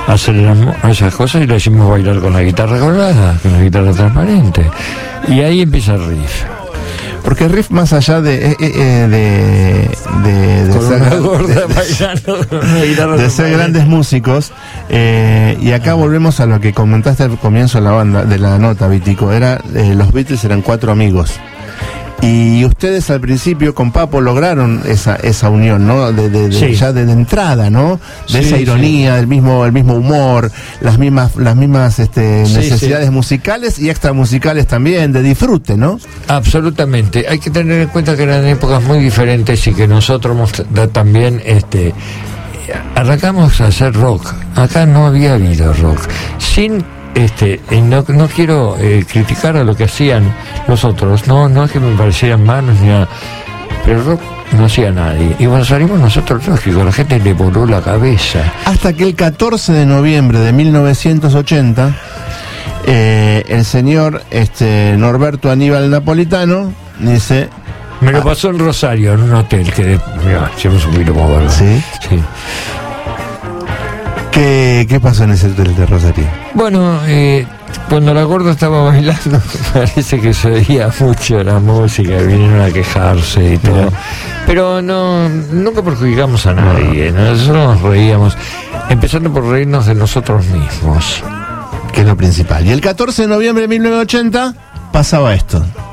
aceleramos esas cosas y la hicimos bailar con la guitarra colgada, con la guitarra transparente. Y ahí empieza el riff. Porque el riff, más allá de Con ser, una gorda bailando con una guitarra de ser grandes músicos, y acá volvemos a lo que comentaste al comienzo de la banda, de la nota, Vitico. Los Beatles eran 4 amigos. Y ustedes al principio con Papo lograron esa unión, ¿no? Sí. Ya de entrada, ¿no? De esa ironía, el mismo humor, las mismas necesidades musicales y extramusicales también, de disfrute, ¿no? Absolutamente. Hay que tener en cuenta que eran épocas muy diferentes y que nosotros también arrancamos a hacer rock. Acá no había habido rock. No quiero criticar a lo que hacían los otros, no es que me parecieran malos ni nada, pero el rock no hacía nadie. Y cuando salimos nosotros, lógico, la gente le voló la cabeza. Hasta que el 14 de noviembre de 1980, el señor Norberto Aníbal Napolitano dice... Me lo pasó en Rosario, en un hotel, que llevamos un poquito como verlo. ¿Sí? Sí. ¿Qué pasó en ese hotel de Rosario? Bueno, cuando la gorda estaba bailando, parece que se oía mucho la música, vinieron a quejarse y todo. Pero nunca perjudicamos a nadie, ¿no? Nosotros nos reíamos, empezando por reírnos de nosotros mismos. Que es lo principal. Y el 14 de noviembre de 1980 pasaba esto.